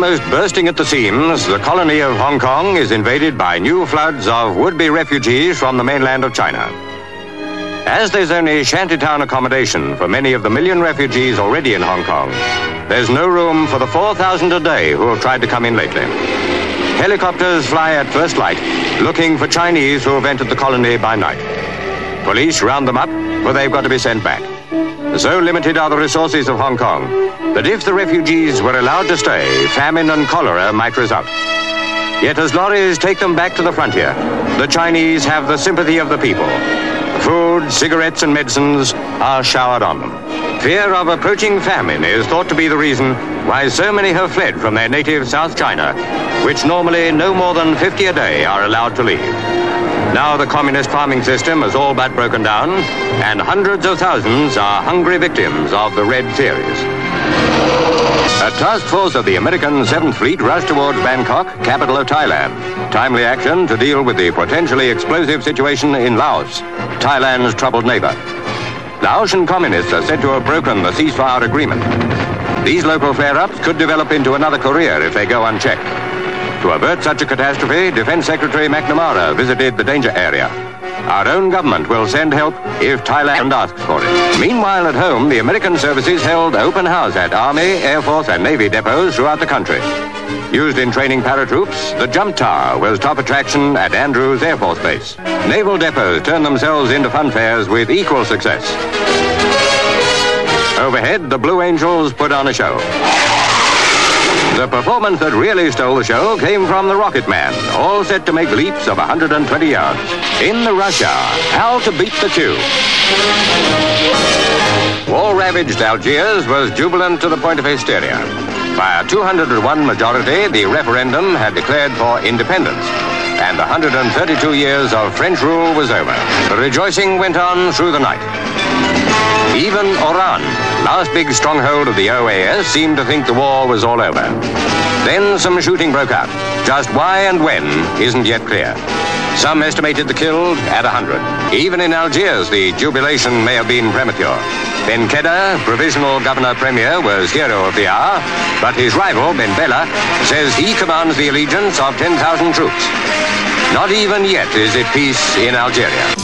almost bursting at the seams, the colony of Hong Kong is invaded by new floods of would-be refugees from the mainland of China. As there's only shantytown accommodation for many of the million refugees already in Hong Kong, there's no room for the 4,000 a day who have tried to come in lately. Helicopters fly at first light, looking for Chinese who have entered the colony by night. Police round them up, for they've got to be sent back. So limited are the resources of Hong Kong that if the refugees were allowed to stay, famine and cholera might result. Yet as lorries take them back to the frontier, the Chinese have the sympathy of the people. Food, cigarettes and medicines are showered on them. Fear of approaching famine is thought to be the reason why so many have fled from their native South China, which normally no more than 50 a day are allowed to leave. Now the communist farming system has all but broken down, and hundreds of thousands are hungry victims of the Red theories. A task force of the American 7th Fleet rushed towards Bangkok, capital of Thailand. Timely action to deal with the potentially explosive situation in Laos, Thailand's troubled neighbor. Laotian communists are said to have broken the ceasefire agreement. These local flare-ups could develop into another Korea if they go unchecked. To avert such a catastrophe, Defense Secretary McNamara visited the danger area. Our own government will send help if Thailand asks for it. Meanwhile, at home, the American services held open house at Army, Air Force and Navy depots throughout the country. Used in training paratroops, the Jump Tower was top attraction at Andrews Air Force Base. Naval depots turned themselves into fun fairs with equal success. Overhead, the Blue Angels put on a show. The performance that really stole the show came from the Rocket Man, all set to make leaps of 120 yards. In the rush hour, how to beat the queue. War-ravaged Algiers was jubilant to the point of hysteria. By a 201 majority, the referendum had declared for independence, and 132 years of French rule was over. The rejoicing went on through the night. Even Oran, last big stronghold of the OAS, seemed to think the war was all over. Then some shooting broke out. Just why and when isn't yet clear. Some estimated the killed at 100. Even in Algiers, the jubilation may have been premature. Ben Khedda, provisional governor-premier, was hero of the hour, but his rival, Ben Bella, says he commands the allegiance of 10,000 troops. Not even yet is it peace in Algeria.